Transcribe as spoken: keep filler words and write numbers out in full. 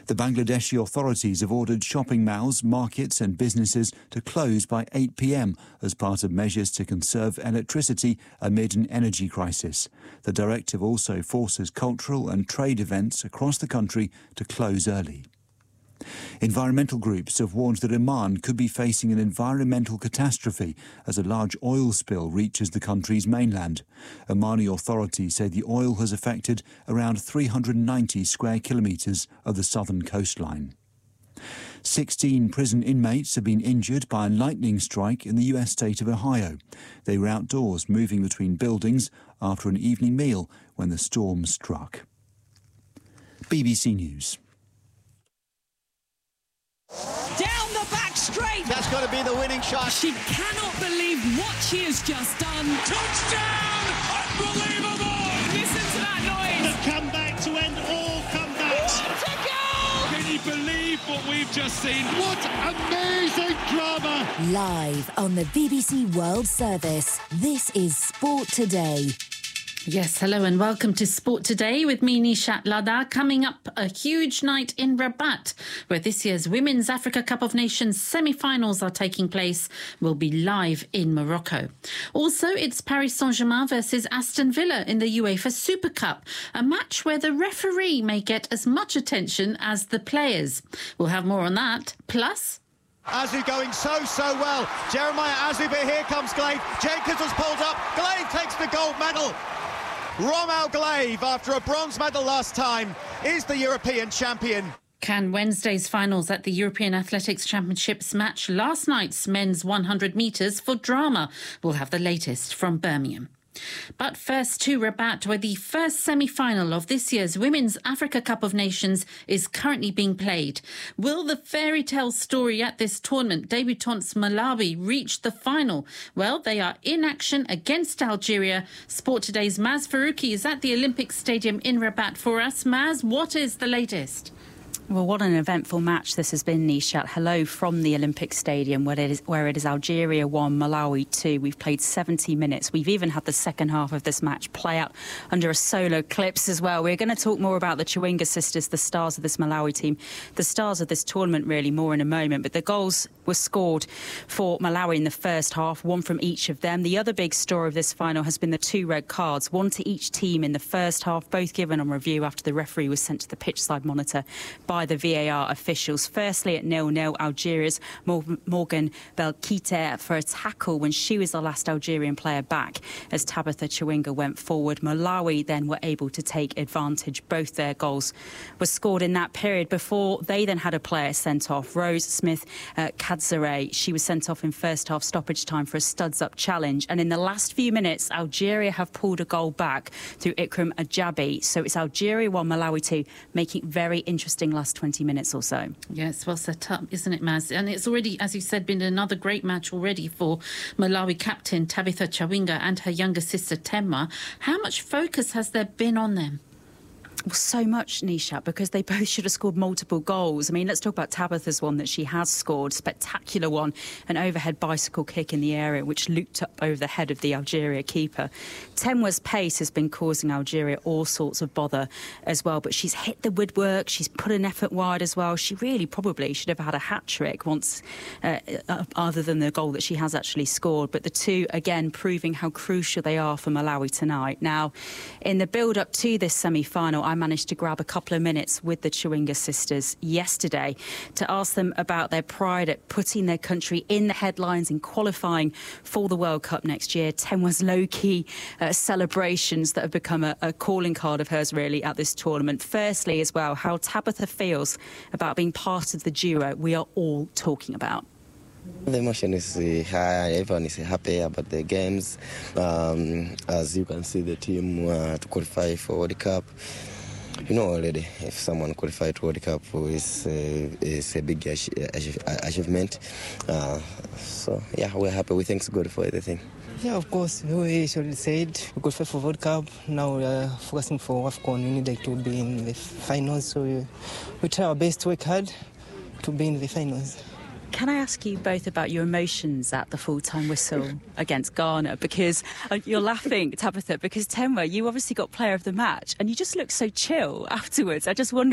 The Bangladeshi authorities have ordered shopping malls, markets and businesses to close by eight p m as part of measures to conserve electricity amid an energy crisis. The directive also forces cultural and trade events across the country to close early. Environmental groups have warned that Oman could be facing an environmental catastrophe as a large oil spill reaches the country's mainland. Omani authorities say the oil has affected around three hundred ninety square kilometres of the southern coastline. Sixteen prison inmates have been injured by a lightning strike in the U S state of Ohio. They were outdoors moving between buildings after an evening meal when the storm struck. B B C News. Down the back straight. That's got to be the winning shot. She cannot believe what she has just done. Touchdown! Unbelievable! Listen to that noise. The comeback to end all comebacks. What a goal! Can you believe what we've just seen? What amazing drama! Live on the B B C World Service, this is Sport Today. Yes, hello and welcome to Sport Today with me, Nishat Ladha. Coming up, a huge night in Rabat, where this year's Women's Africa Cup of Nations semi-finals are taking place. We'll be live in Morocco. Also, it's Paris Saint-Germain versus Aston Villa in the UEFA Super Cup, a match where the referee may get as much attention as the players. We'll have more on that. Plus... Azu going so, so well. Jeremiah Azu, but here comes Glaive. Jenkins was pulled up. Glaive takes the gold medal. Romao Glaive, after a bronze medal last time, is the European champion. Can Wednesday's finals at the European Athletics Championships match last night's men's one hundred metres for drama? We'll have the latest from Birmingham. But first to Rabat, where the first semi-final of this year's Women's Africa Cup of Nations is currently being played. Will the fairy tale story at this tournament, debutantes Malawi, reach the final? Well, they are in action against Algeria. Sport Today's Maz Faruqi is at the Olympic Stadium in Rabat for us. Maz, what is the latest? Well, what an eventful match this has been, Nishat. Hello from the Olympic Stadium, where it is, where it is Algeria one, Malawi two. We've played seventy minutes. We've even had the second half of this match play out under a solo clips as well. We're going to talk more about the Chawinga sisters, the stars of this Malawi team, the stars of this tournament, really, more in a moment. But the goals were scored for Malawi in the first half, one from each of them. The other big story of this final has been the two red cards, one to each team in the first half, both given on review after the referee was sent to the pitch side monitor by the V A R officials. Firstly, at nil nil, Algeria's Morgan Belkite for a tackle when she was the last Algerian player back as Tabitha Chawinga went forward. Malawi then were able to take advantage. Both their goals were scored in that period before they then had a player sent off. Rose Smith uh, Kadzare, she was sent off in first half stoppage time for a studs-up challenge. And in the last few minutes, Algeria have pulled a goal back through Ikram Ajabi. So it's Algeria one, Malawi two, making very interesting last twenty minutes or so. Yes, well set up, isn't it, Maz? And it's already, as you said, been another great match already for Malawi captain Tabitha Chawinga and her younger sister Temma. How much focus has there been on them? Well, so much, Nisha, because they both should have scored multiple goals. I mean, let's talk about Tabitha's one that she has scored. Spectacular one, an overhead bicycle kick in the area which looped up over the head of the Algeria keeper. Temwa's pace has been causing Algeria all sorts of bother as well, but she's hit the woodwork, she's put an effort wide as well. She really probably should have had a hat-trick once, uh, uh, other than the goal that she has actually scored. But the two, again, proving how crucial they are for Malawi tonight. Now, in the build-up to this semi-final, I managed to grab a couple of minutes with the Chawinga sisters yesterday to ask them about their pride at putting their country in the headlines in qualifying for the World Cup next year. Temwa's low-key uh, celebrations that have become a, a calling card of hers, really, at this tournament. Firstly, as well, how Tabitha feels about being part of the duo we are all talking about. The emotion is uh, high, everyone is happy about the games. Um, as you can see, the team uh, to qualify for World Cup. You know already, if someone qualified to World Cup is uh, is a big ach achievement. Uh, so yeah, we're happy. We thank God for everything. Yeah, of course. We should said we qualified for World Cup. Now we are focusing for AFCON. We need like, to be in the finals. So we, we try our best to work hard to be in the finals. Can I ask you both about your emotions at the full-time whistle against Ghana? Because uh, you're laughing, Tabitha, because Temwa, you obviously got player of the match and you just look so chill afterwards. I just wonder